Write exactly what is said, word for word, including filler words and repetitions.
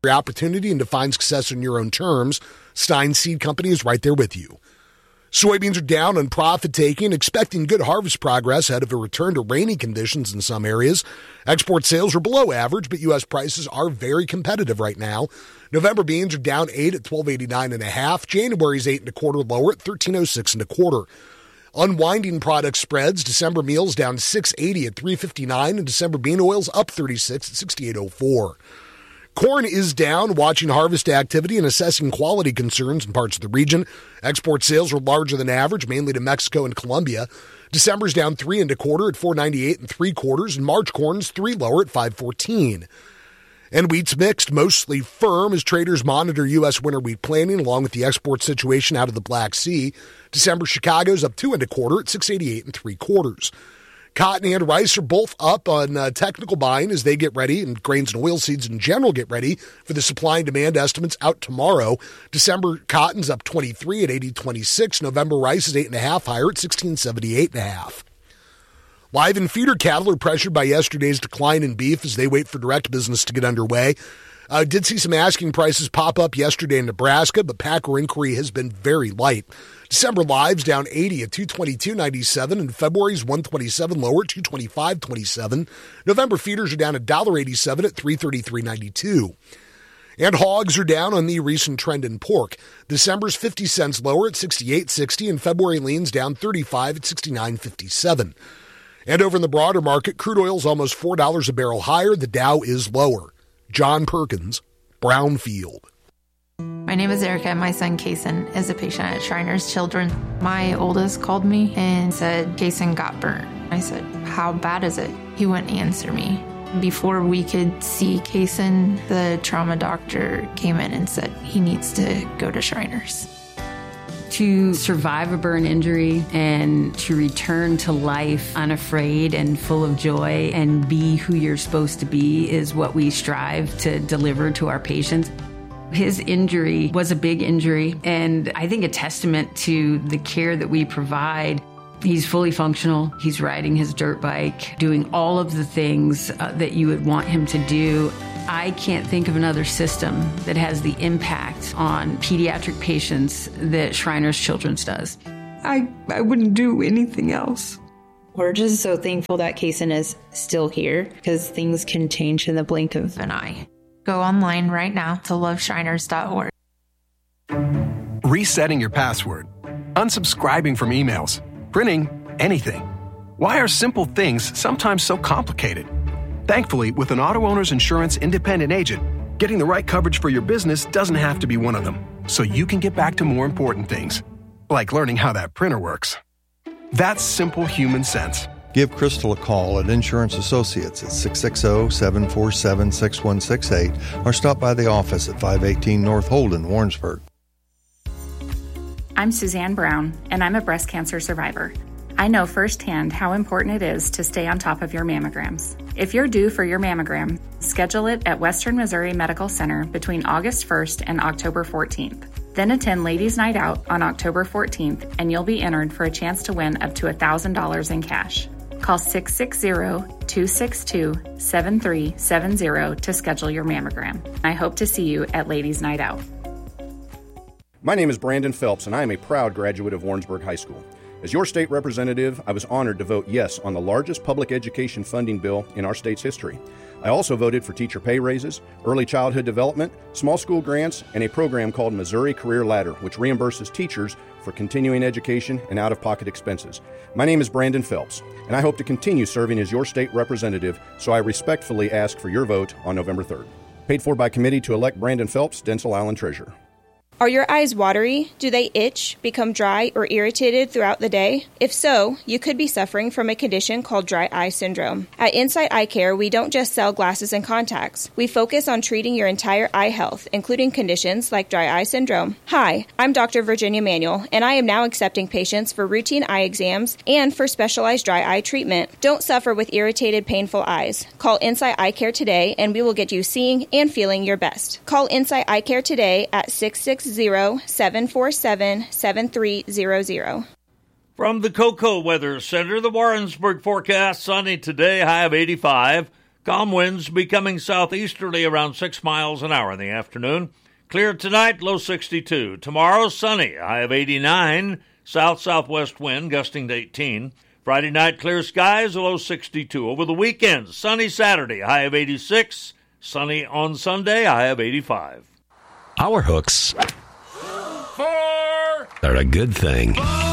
your opportunity and define success on your own terms. Stein Seed Company is right there with you. Soybeans are down on profit-taking, expecting good harvest progress ahead of a return to rainy conditions in some areas. Export sales are below average, but U S prices are very competitive right now. November beans are down eight at twelve eighty-nine and a half. January's eight and a quarter lower at thirteen oh six and a quarter. Unwinding product spreads, December meals down six eighty at three fifty-nine, and December bean oils up thirty-six at sixty-eight oh four. Corn is down, watching harvest activity and assessing quality concerns in parts of the region. Export sales are larger than average, mainly to Mexico and Colombia. December's down three and a quarter at four ninety-eight and three quarters, and March corn's three lower at five fourteen. And wheat's mixed, mostly firm, as traders monitor U S winter wheat planting along with the export situation out of the Black Sea. December Chicago's up two and a quarter at six eighty-eight and three quarters. Cotton and rice are both up on uh, technical buying as they get ready, and grains and oilseeds in general get ready for the supply and demand estimates out tomorrow. December cotton's up twenty-three at eighty twenty-six. November rice is eight and a half higher at sixteen seventy-eight and a half. Live and feeder cattle are pressured by yesterday's decline in beef as they wait for direct business to get underway. Uh, did see some asking prices pop up yesterday in Nebraska, but packer inquiry has been very light. December lives down eighty at two twenty-two ninety-seven, and February's one twenty-seven lower at two twenty-five twenty-seven. November feeders are down one dollar eighty-seven at three thirty-three ninety-two. And hogs are down on the recent trend in pork. December's fifty cents lower at sixty-eight sixty, and February leans down thirty-five at sixty-nine fifty-seven. And over in the broader market, crude oil's almost four dollars a barrel higher. The Dow is lower. John Perkins, Brownfield. My name is Erica, and my son Kason is a patient at Shriners Children. My oldest called me and said Kason got burnt. I said, how bad is it? He wouldn't answer me. Before we could see Kason, the trauma doctor came in and said he needs to go to Shriners. To survive a burn injury and to return to life unafraid and full of joy and be who you're supposed to be is what we strive to deliver to our patients. His injury was a big injury, and I think a testament to the care that we provide. He's fully functional. He's riding his dirt bike, doing all of the things uh, that you would want him to do. I can't think of another system that has the impact on pediatric patients that Shriners Children's does. I, I wouldn't do anything else. We're just so thankful that Kason is still here because things can change in the blink of an eye. Go online right now to love shriners dot org. Resetting your password, unsubscribing from emails, printing anything. Why are simple things sometimes so complicated? Thankfully, with an Auto Owners Insurance independent agent, getting the right coverage for your business doesn't have to be one of them, so you can get back to more important things, like learning how that printer works. That's simple human sense. Give Crystal a call at Insurance Associates at six six zero, seven four seven, six one six eight or stop by the office at five eighteen North Holden, Warrensburg. I'm Suzanne Brown, and I'm a breast cancer survivor. I know firsthand how important it is to stay on top of your mammograms. If you're due for your mammogram, schedule it at Western Missouri Medical Center between August first and October fourteenth. Then attend Ladies' Night Out on October fourteenth, and you'll be entered for a chance to win up to one thousand dollars in cash. Call six six zero, two six two, seven three seven zero to schedule your mammogram. I hope to see you at Ladies' Night Out. My name is Brandon Phelps, and I am a proud graduate of Warrensburg High School. As your state representative, I was honored to vote yes on the largest public education funding bill in our state's history. I also voted for teacher pay raises, early childhood development, small school grants, and a program called Missouri Career Ladder, which reimburses teachers for continuing education and out-of-pocket expenses. My name is Brandon Phelps, and I hope to continue serving as your state representative, so I respectfully ask for your vote on November third. Paid for by committee to elect Brandon Phelps, Densel Island Treasurer. Are your eyes watery? Do they itch, become dry, or irritated throughout the day? If so, you could be suffering from a condition called dry eye syndrome. At Insight Eye Care, we don't just sell glasses and contacts. We focus on treating your entire eye health, including conditions like dry eye syndrome. Hi, I'm Doctor Virginia Manuel, and I am now accepting patients for routine eye exams and for specialized dry eye treatment. Don't suffer with irritated, painful eyes. Call Insight Eye Care today, and we will get you seeing and feeling your best. Call Insight Eye Care today at six six zero, seven four seven, seven three zero zero. From the Cocoa Weather Center, the Warrensburg forecast: sunny today, high of eighty-five. Calm winds becoming southeasterly around six miles an hour in the afternoon. Clear tonight, low sixty-two. Tomorrow, sunny, high of eighty-nine. South-southwest wind gusting to eighteen. Friday night, clear skies, a low sixty-two. Over the weekend, sunny Saturday, high of eighty-six. Sunny on Sunday, high of eighty-five. Our hooks Four. are a good thing.